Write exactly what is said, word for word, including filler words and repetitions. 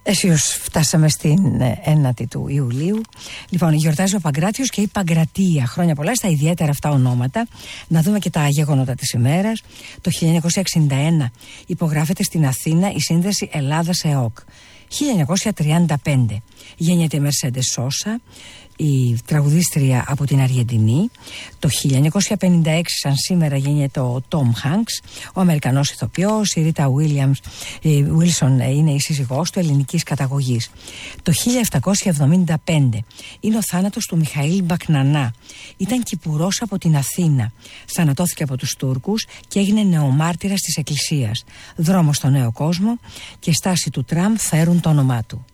Αισίως φτάσαμε στην ένατη του Ιουλίου. Λοιπόν, γιορτάζει ο Παγκράτιος και η Παγκρατία. Χρόνια πολλά στα ιδιαίτερα αυτά ονόματα. Να δούμε και τα γεγονότα της ημέρας. Το χίλια εννιακόσια εξήντα ένα υπογράφεται στην Αθήνα η σύνδεση Ελλάδας-ΕΟΚ. χίλια εννιακόσια τριάντα πέντε γεννιέται η Mercedes Sosa, η τραγουδίστρια από την Αργεντινή. Το χίλια εννιακόσια πενήντα έξι, σαν σήμερα, γεννιέται ο Tom Hanks, ο Αμερικανός ηθοποιός. Η Ρίτα Williams, η Wilson είναι η σύζυγός του, ελληνικής καταγωγής. Το χίλια επτακόσια εβδομήντα πέντε είναι ο θάνατος του Μιχαήλ Μπακνανά. Ήταν κυπουρός από την Αθήνα. Θανατώθηκε από τους Τούρκους και έγινε νεομάρτυρας της Εκκλησίας. Δρόμος στο νέο κόσμο και στάση του τραμ φέρουν το όνομά του.